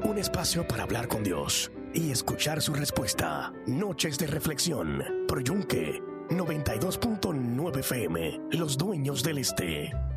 Un espacio para hablar con Dios y escuchar su respuesta. Noches de reflexión. Por Yunque 92.9 FM. Los dueños del este.